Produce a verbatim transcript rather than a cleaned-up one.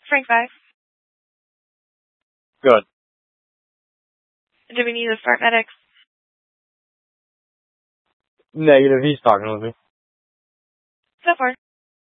Frank five. Good. Do we need to start medics? Negative, he's talking with me. So far.